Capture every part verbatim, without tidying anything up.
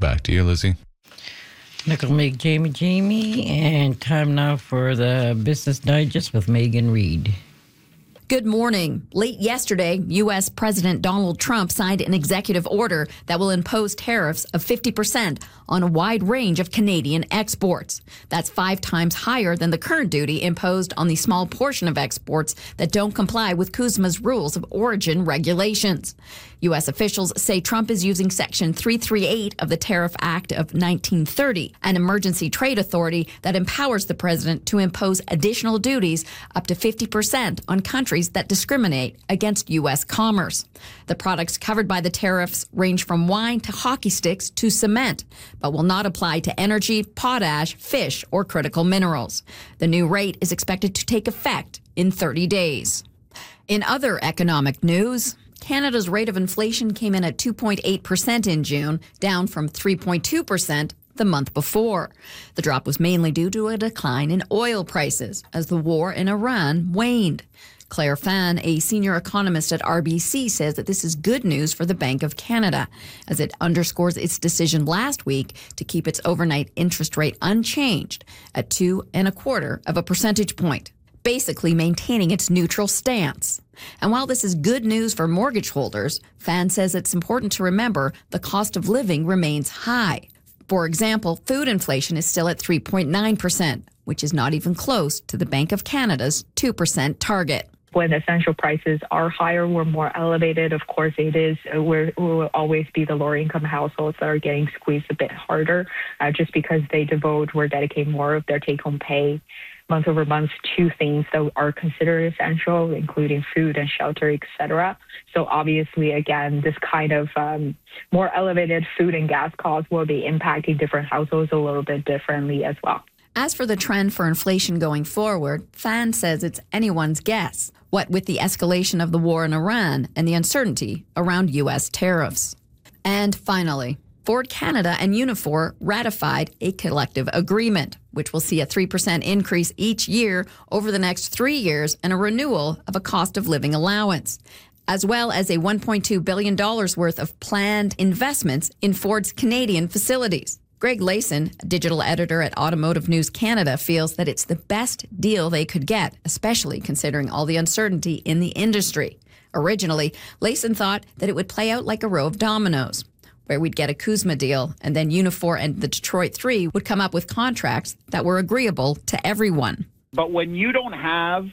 Back to you, Lizzie. Nickel, Meg, Jamie, Jamie, and time now for the Business Digest with Megan Reed. Good morning. Late yesterday, U S. President Donald Trump signed an executive order that will impose tariffs of fifty percent on a wide range of Canadian exports. That's five times higher than the current duty imposed on the small portion of exports that don't comply with CUSMA's rules of origin regulations. U S officials say Trump is using Section three thirty-eight of the Tariff Act of nineteen thirty, an emergency trade authority that empowers the president to impose additional duties up to fifty percent on countries that discriminate against U S commerce. The products covered by the tariffs range from wine to hockey sticks to cement, but will not apply to energy, potash, fish, or critical minerals. The new rate is expected to take effect in thirty days. In other economic news, Canada's rate of inflation came in at two point eight percent in June, down from three point two percent the month before. The drop was mainly due to a decline in oil prices as the war in Iran waned. Claire Fan, a senior economist at R B C, says that this is good news for the Bank of Canada, as it underscores its decision last week to keep its overnight interest rate unchanged at two and a quarter of a percentage point, basically maintaining its neutral stance. And while this is good news for mortgage holders, Fan says it's important to remember the cost of living remains high. For example, food inflation is still at three point nine percent, which is not even close to the Bank of Canada's two percent target. When essential prices are higher, we're more elevated. Of course, it is. We're, we will always be the lower income households that are getting squeezed a bit harder, uh, just because they devote or dedicate more of their take-home pay month over month to things that are considered essential, including food and shelter, et cetera. So obviously, again, this kind of um, more elevated food and gas costs will be impacting different households a little bit differently as well. As for the trend for inflation going forward, Fan says it's anyone's guess, what with the escalation of the war in Iran and the uncertainty around U S tariffs. And finally, Ford Canada and Unifor ratified a collective agreement, which will see a three percent increase each year over the next three years and a renewal of a cost of living allowance, as well as a one point two billion dollars worth of planned investments in Ford's Canadian facilities. Greg Layson, digital editor at Automotive News Canada, feels that it's the best deal they could get, especially considering all the uncertainty in the industry. Originally, Layson thought that it would play out like a row of dominoes, where we'd get a CUSMA deal, and then Unifor and the Detroit Three would come up with contracts that were agreeable to everyone. But when you don't have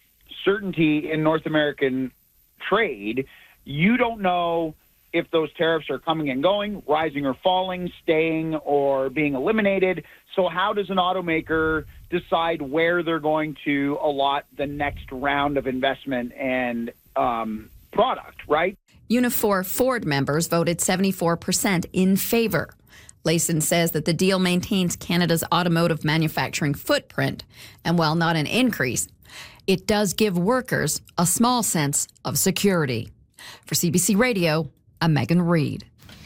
certainty in North American trade, you don't know if those tariffs are coming and going, rising or falling, staying or being eliminated. So how does an automaker decide where they're going to allot the next round of investment and um, product, right? Unifor Ford members voted seventy-four percent in favor. Layson says that the deal maintains Canada's automotive manufacturing footprint, and while not an increase, it does give workers a small sense of security. For C B C Radio, I'm Megan Reed.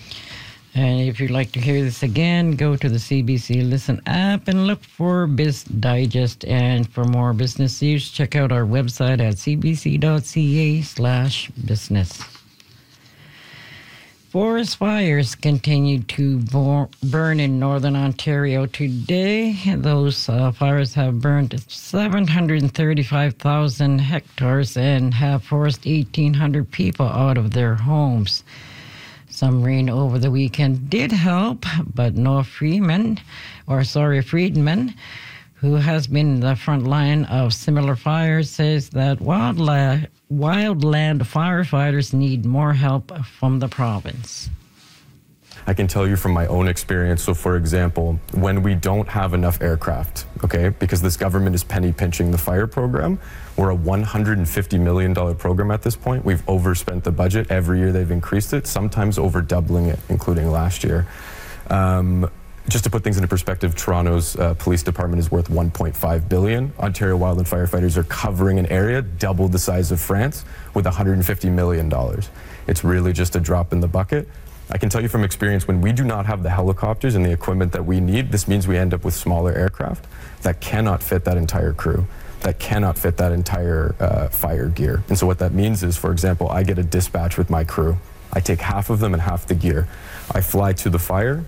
And if you'd like to hear this again, go to the C B C Listen app and look for Biz Digest. And for more business news, check out our website at cbc.ca slash business. Forest fires continue to burn in northern Ontario today. Those uh, fires have burned seven hundred thirty-five thousand hectares and have forced eighteen hundred people out of their homes. Some rain over the weekend did help, but Noah Freeman, or sorry, Friedman, who has been in the front line of similar fires, says that wildlife wildland firefighters need more help from the province. I can tell you from my own experience. So for example, when we don't have enough aircraft, okay, because this government is penny pinching the fire program, we're a one hundred fifty million dollars program at this point. We've overspent the budget. Every year they've increased it, sometimes over doubling it, including last year. Um, Just to put things into perspective, Toronto's uh, police department is worth one point five billion dollars. Ontario wildland firefighters are covering an area double the size of France with one hundred fifty million dollars. It's really just a drop in the bucket. I can tell you from experience, when we do not have the helicopters and the equipment that we need, this means we end up with smaller aircraft that cannot fit that entire crew, that cannot fit that entire uh, fire gear. And so what that means is, for example, I get a dispatch with my crew. I take half of them and half the gear. I fly to the fire.